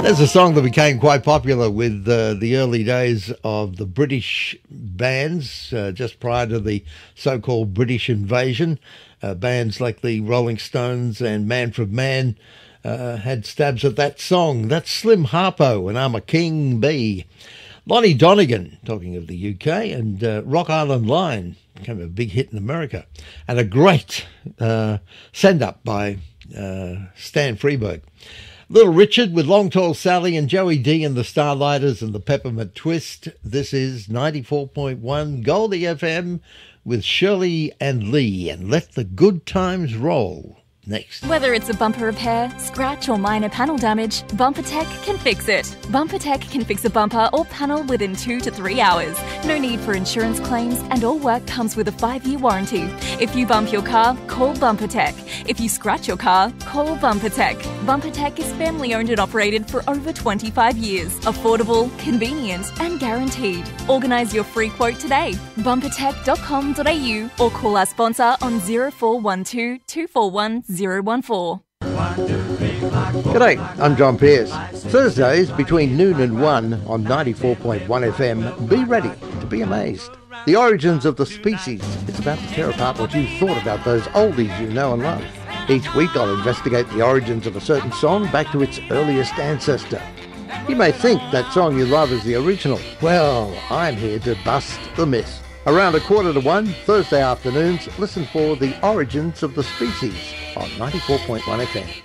There's a song that became quite popular with the early days of the British bands, just prior to the so-called British invasion. Bands like the Rolling Stones and Manfred Mann had stabs at that song. That's Slim Harpo and I'm a King Bee. Lonnie Donegan, talking of the UK, and Rock Island Line became a big hit in America. And a great send-up by Stan Freberg. Little Richard with Long Tall Sally and Joey D and the Starlighters and the Peppermint Twist. This is 94.1 Goldie FM with Shirley and Lee, and Let the Good Times Roll. Next. Whether it's a bumper repair, scratch or minor panel damage, BumperTech can fix it. BumperTech can fix a bumper or panel within 2 to 3 hours. No need for insurance claims and all work comes with a 5-year warranty. If you bump your car, call BumperTech. If you scratch your car, call BumperTech. BumperTech is family owned and operated for over 25 years. Affordable, convenient and guaranteed. Organise your free quote today. Bumpertech.com.au or call our sponsor on 0412 241 014. G'day, I'm John Pearce. Thursdays between noon and 1 on 94.1 FM. Be ready to be amazed. The Origins of the Species. It's about to tear apart what you thought about those oldies you know and love. Each week I'll investigate the origins of a certain song back to its earliest ancestor. You may think that song you love is the original. Well, I'm here to bust the myth. Around 1:45, Thursday afternoons, listen for The Origins of the Species on 94.1 FM.